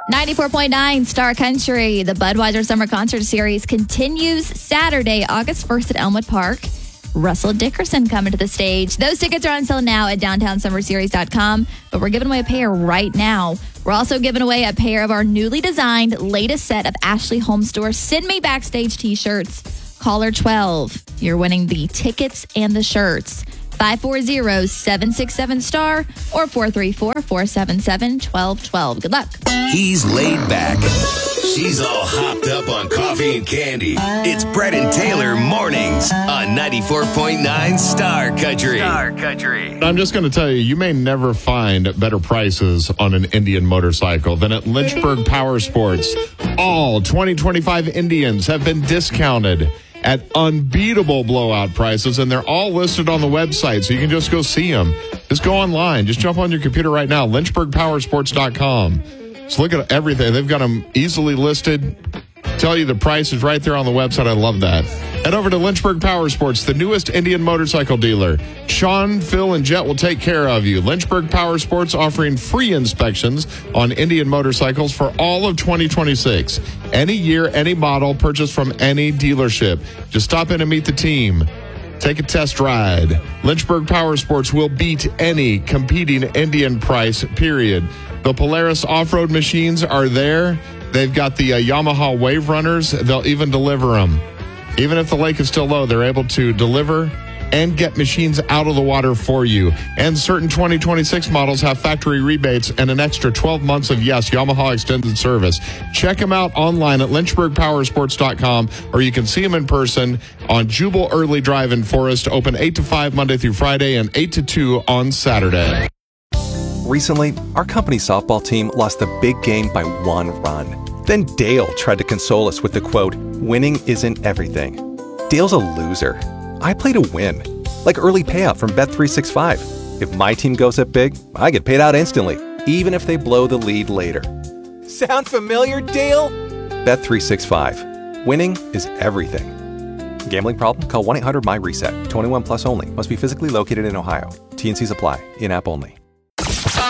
94.9 Star Country. The Budweiser Summer Concert Series continues Saturday, August 1st at Elmwood Park. Russell Dickerson coming to the stage. Those tickets are on sale now at downtownsummerseries.com, but we're giving away a pair right now. We're also giving away a pair of our newly designed latest set of Ashley Home Store Send Me Backstage t-shirts. Caller 12. You're winning the tickets and the shirts. 540-767-STAR or 434-477-1212. Good luck. He's laid back. She's all hopped up on coffee and candy. It's Brett and Taylor mornings on 94.9 Star Country. Star Country. I'm just going to tell you, you may never find better prices on an Indian motorcycle than at Lynchburg Power Sports. All 2025 Indians have been discounted at unbeatable blowout prices, and they're all listed on the website, so you can just go see them. Just go online. Just jump on your computer right now, lynchburgpowersports.com. Just look at everything. They've got them easily listed. Tell you the price is right there on the website. I love that. Head over to Lynchburg Power Sports, the newest Indian motorcycle dealer. Sean, Phil, and Jet will take care of you. Lynchburg Power Sports offering free inspections on Indian motorcycles for all of 2026. Any year, any model, purchased from any dealership. Just stop in and meet the team. Take a test ride. Lynchburg Power Sports will beat any competing Indian price, period. The Polaris off-road machines are there. They've got the Yamaha Wave Runners. They'll even deliver them. Even if the lake is still low, they're able to deliver and get machines out of the water for you. And certain 2026 models have factory rebates and an extra 12 months of, yes, Yamaha extended service. Check them out online at lynchburgpowersports.com, or you can see them in person on Jubal Early Drive in Forest, open 8 to 5 Monday through Friday and 8 to 2 on Saturday. Recently, our company softball team lost the big game by 1 run. Then Dale tried to console us with the quote, "Winning isn't everything." Dale's a loser. I play to win, like early payout from Bet365. If my team goes up big, I get paid out instantly, even if they blow the lead later. Sound familiar, Dale? Bet365. Winning is everything. Gambling problem? Call 1-800-MY-RESET. 21 plus only. Must be physically located in Ohio. T&Cs apply. In-app only.